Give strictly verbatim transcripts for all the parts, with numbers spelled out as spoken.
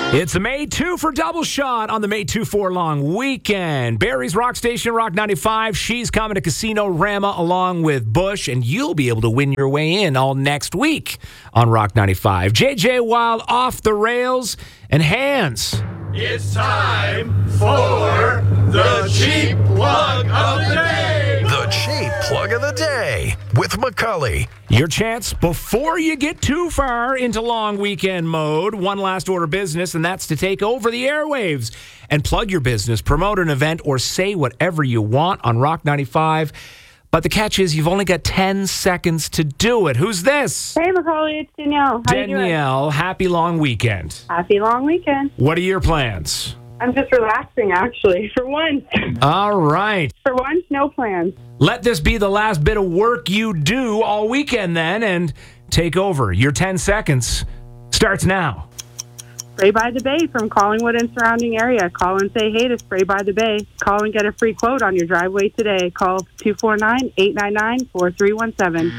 It's a May two for Double Shot on the May two four long weekend. Barry's Rock Station, Rock ninety-five. She's coming to Casino Rama along with Bush, and you'll be able to win your way in all next week on Rock ninety-five. J J Wild, Off the Rails, and Hands. It's time for the Cheap Plug of the Day. The Cheap Plug of the Day with McCully. Your chance before you get too far into long weekend mode. One last order of business, and that's to take over the airwaves and plug your business, promote an event, or say whatever you want on Rock ninety-five. But the catch is you've only got ten seconds to do it. Who's this? Hey, Macaulay, it's Danielle. How Danielle, you doing? happy long weekend. Happy long weekend. What are your plans? I'm just relaxing, actually, for once. All right. For once, no plans. Let this be the last bit of work you do all weekend then, and take over. Your ten seconds starts now. Spray by the Bay from Collingwood and surrounding area. Call and say hey to Spray by the Bay. Call and get a free quote on your driveway today. Call two four nine, eight nine nine, four three one seven.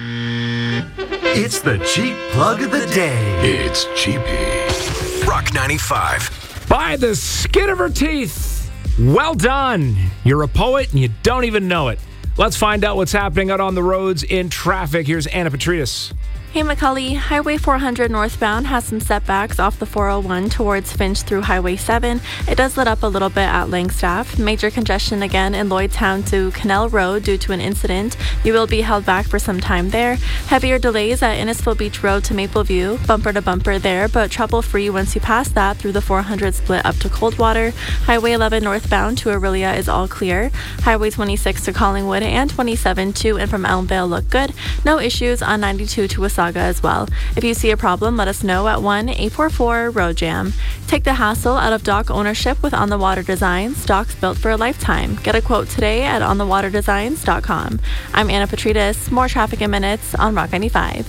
It's the Cheap Plug of the Day. It's cheapy. Rock ninety-five. By the skin of her teeth. Well done. You're a poet and you don't even know it. Let's find out what's happening out on the roads in traffic. Here's Anna Petrides. Hey McCully, Highway four hundred northbound has some setbacks off the four oh one towards Finch through Highway seven. It does let up a little bit at Langstaff. Major congestion again in Lloydtown to Canal Road due to an incident. You will be held back for some time there. Heavier delays at Innisfil Beach Road to Mapleview, bumper to bumper there, but trouble-free once you pass that through the four hundred split up to Coldwater. Highway eleven northbound to Aurelia is all clear. Highway twenty-six to Collingwood and twenty-seven to and from Elmvale look good. No issues on ninety-two to Wasaga as well. If you see a problem, let us know at one eight four four road jam. Take the hassle out of dock ownership with On the Water Designs. Docks built for a lifetime. Get a quote today at on the water designs dot com. I'm Anna Petrides. More traffic in minutes on Rock ninety-five.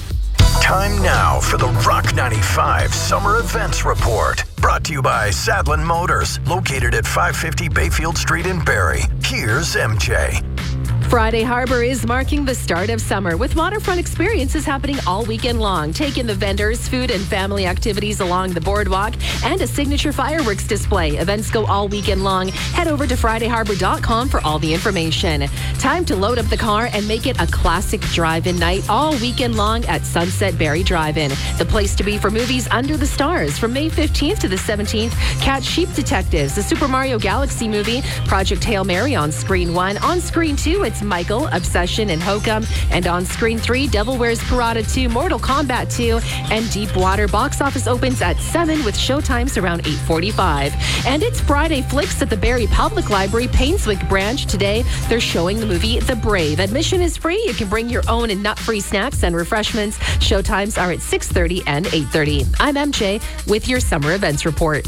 Time now for the Rock ninety-five Summer Events Report. Brought to you by Sadlin Motors, located at five fifty Bayfield Street in Barrie. Here's M J. Friday Harbor is marking the start of summer with waterfront experiences happening all weekend long. Take in the vendors, food and family activities along the boardwalk, and a signature fireworks display. Events go all weekend long. Head over to friday harbor dot com for all the information. Time to load up the car and make it a classic drive-in night all weekend long at Sunset Barrie Drive-In. The place to be for movies under the stars. From May fifteenth to the seventeenth, catch Sheep Detectives, the Super Mario Galaxy movie, Project Hail Mary on screen one. On screen two, it's Michael, Obsession, and Hokum. And on screen three, Devil Wears Prada two, Mortal Kombat two, and Deep Water. Box office opens at seven with showtimes around eight forty-five. And it's Friday Flicks at the Barrie Public Library Painswick branch. Today, they're showing the movie The Brave. Admission is free. You can bring your own and nut-free snacks and refreshments. Showtimes are at six thirty and eight thirty. I'm M J with your Summer Events Report.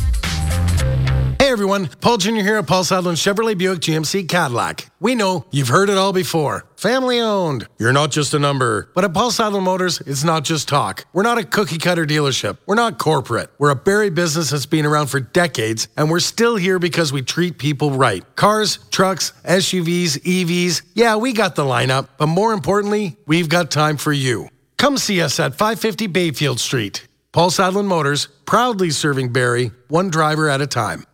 Hey everyone, Paul Junior here at Paul Sadlin Chevrolet Buick G M C Cadillac. We know you've heard it all before. Family owned. You're not just a number. But at Paul Sadlin Motors, it's not just talk. We're not a cookie cutter dealership. We're not corporate. We're a Barrie business that's been around for decades, and we're still here because we treat people right. Cars, trucks, S U Vs, E Vs. Yeah, we got the lineup, but more importantly, we've got time for you. Come see us at five fifty Bayfield Street. Paul Sadlin Motors, proudly serving Barrie, one driver at a time.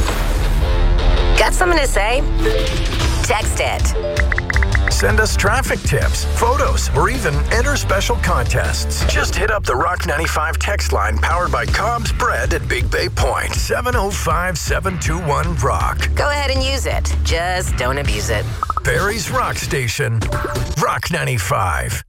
Got something to say? Text it. Send us traffic tips, photos, or even enter special contests. Just hit up the Rock ninety-five text line powered by Cobb's Bread at Big Bay Point. seven oh five, seven two one, ROCK. Go ahead and use it. Just don't abuse it. Barrie's Rock Station, Rock ninety-five.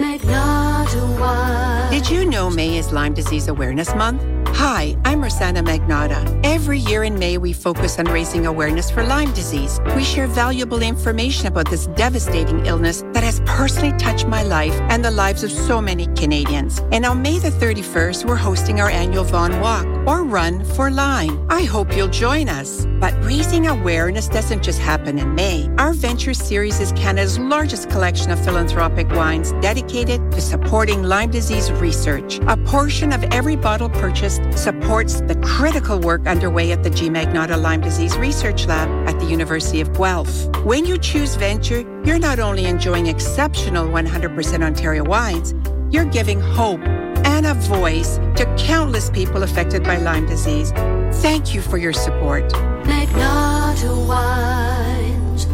Did you know May is Lyme Disease Awareness Month? Hi, I'm Rosanna Magnotta. Every year in May, we focus on raising awareness for Lyme disease. We share valuable information about this devastating illness that has personally touched my life and the lives of so many Canadians. And on May the thirty-first, we're hosting our annual Vaughan Walk, or Run for Lyme. I hope you'll join us. But raising awareness doesn't just happen in May. Our Venture Series is Canada's largest collection of philanthropic wines dedicated to supporting Lyme disease research. A portion of every bottle purchased supports the critical work underway at the G. Magnotta Lyme Disease Research Lab at the University of Guelph. When you choose Venture, you're not only enjoying exceptional one hundred percent Ontario wines, you're giving hope and and a voice to countless people affected by Lyme disease. Thank you for your support. Magnotta Wines.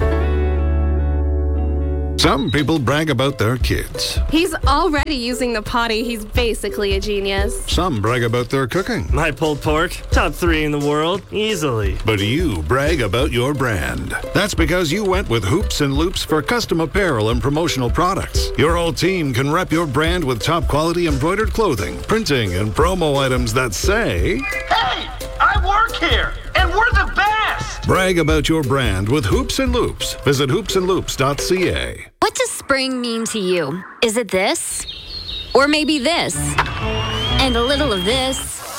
Some people brag about their kids. He's already using the potty. He's basically a genius. Some brag about their cooking. My pulled pork, top three in the world, easily. But you brag about your brand. That's because you went with Hoops and Loops for custom apparel and promotional products. Your whole team can rep your brand with top quality embroidered clothing, printing, and promo items that say, Hey, I work here, and we're the best! Brag about your brand with Hoops and Loops. Visit hoops and loops dot c a. What does spring mean to you? Is it this? Or maybe this? And a little of this?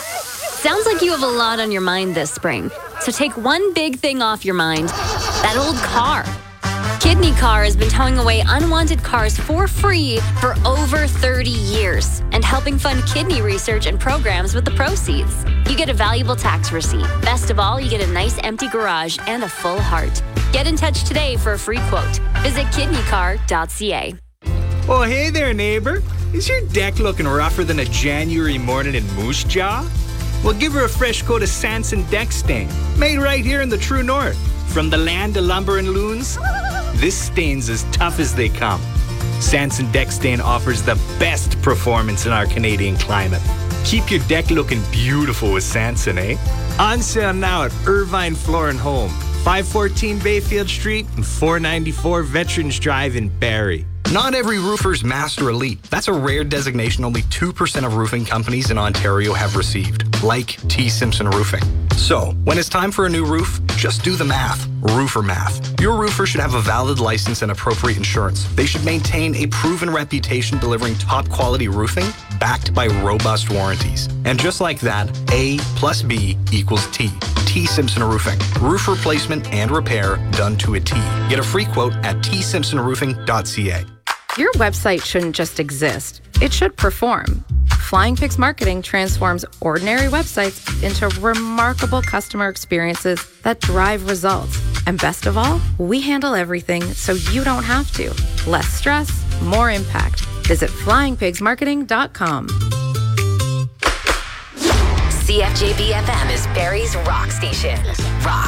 Sounds like you have a lot on your mind this spring. So take one big thing off your mind. That old car. Kidney Car has been towing away unwanted cars for free for over thirty years and helping fund kidney research and programs with the proceeds. You get a valuable tax receipt. Best of all, you get a nice empty garage and a full heart. Get in touch today for a free quote. Visit kidney car dot c a. Oh, hey there, neighbor. Is your deck looking rougher than a January morning in Moose Jaw? Well, give her a fresh coat of Sanson Deck Stain, made right here in the true north. From the land of lumber and loons, this stain's as tough as they come. Sanson Deck Stain offers the best performance in our Canadian climate. Keep your deck looking beautiful with Sanson, eh? On sale now at Irvine Floor and Home, five fourteen Bayfield Street and four ninety-four Veterans Drive in Barrie. Not every roofer's Master Elite. That's a rare designation only two percent of roofing companies in Ontario have received, like T. Simpson Roofing. So, when it's time for a new roof, just do the math. Roofer math. Your roofer should have a valid license and appropriate insurance. They should maintain a proven reputation delivering top quality roofing backed by robust warranties. And just like that, A plus B equals T. T. Simpson Roofing. Roof replacement and repair done to a T. Get a free quote at t simpson roofing dot c a. Your website shouldn't just exist. It should perform. Flying Pigs Marketing transforms ordinary websites into remarkable customer experiences that drive results. And best of all, we handle everything so you don't have to. Less stress, more impact. Visit flying pigs marketing dot com. C F J B F M is Barrie's rock station. Rock